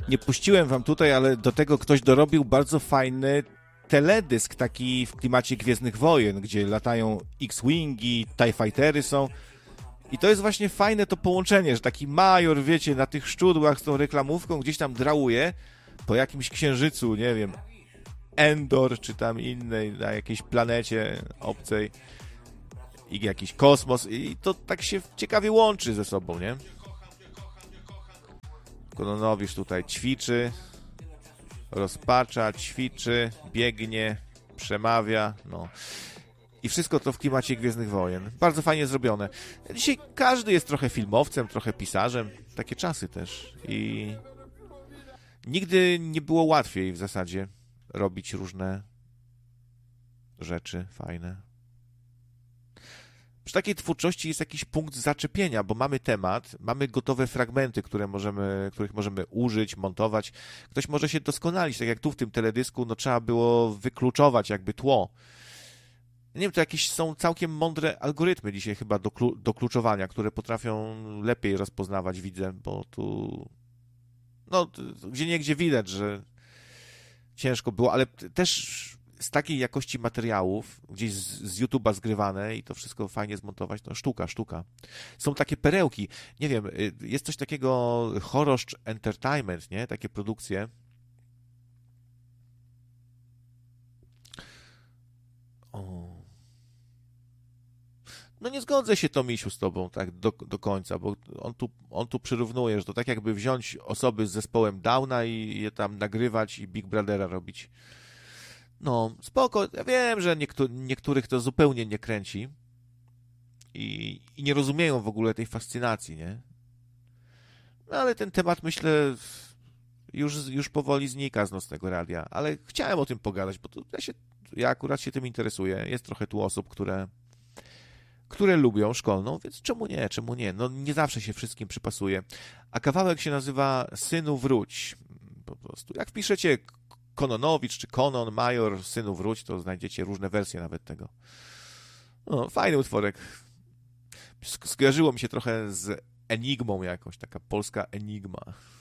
Nie puściłem wam tutaj, ale do tego ktoś dorobił bardzo fajny teledysk, taki w klimacie Gwiezdnych Wojen, gdzie latają X-Wingi, TIE Fightery są. I to jest właśnie fajne to połączenie, że taki major, wiecie, na tych szczudłach z tą reklamówką gdzieś tam drałuje po jakimś księżycu, nie wiem, Endor, czy tam innej, na jakiejś planecie obcej i jakiś kosmos i to tak się ciekawie łączy ze sobą, nie? Kononowicz tutaj ćwiczy, rozpacza, ćwiczy, biegnie, przemawia, no. I wszystko to w klimacie Gwiezdnych Wojen. Bardzo fajnie zrobione. Dzisiaj każdy jest trochę filmowcem, trochę pisarzem. Takie czasy też. I nigdy nie było łatwiej w zasadzie robić różne rzeczy fajne. Przy takiej twórczości jest jakiś punkt zaczepienia, bo mamy temat, mamy gotowe fragmenty, których możemy użyć, montować. Ktoś może się doskonalić, tak jak tu w tym teledysku, no trzeba było wykluczować jakby tło. Nie wiem, to jakieś są całkiem mądre algorytmy dzisiaj chyba do kluczowania, które potrafią lepiej rozpoznawać, widzę, bo tu no, gdzieniegdzie widać, że ciężko było, ale też z takiej jakości materiałów, gdzieś z YouTube'a zgrywane i to wszystko fajnie zmontować, no sztuka. Są takie perełki, nie wiem, jest coś takiego Choroszcz Entertainment, nie? Takie produkcje. O. No nie zgodzę się, Tomisiu, z tobą tak do końca, bo on tu przyrównuje, że to tak jakby wziąć osoby z zespołem Downa i je tam nagrywać i Big Brothera robić. No, spoko, ja wiem, że niektórych to zupełnie nie kręci i nie rozumieją w ogóle tej fascynacji, nie? No ale ten temat, myślę, już powoli znika z Nocnego Radia, ale chciałem o tym pogadać, bo ja akurat się tym interesuję. Jest trochę tu osób, które lubią szkolną, więc czemu nie? No nie zawsze się wszystkim przypasuje. A kawałek się nazywa Synu wróć. Po prostu. Jak wpiszecie Kononowicz czy Konon, Major, Synu wróć, to znajdziecie różne wersje nawet tego. No, fajny utworek. Skojarzyło mi się trochę z Enigmą jakoś, taka polska Enigma.